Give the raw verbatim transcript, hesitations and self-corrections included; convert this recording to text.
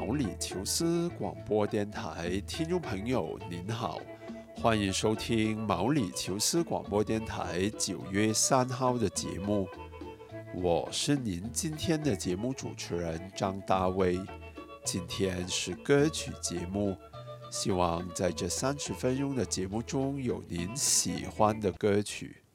毛里求斯广播电台听众朋友您好，欢迎收听毛里求斯广播电台九月三号的节目，我是您今天的节目主持人张大卫。今天是歌曲节目，希望在这三十分钟的节目中有您喜欢的歌曲。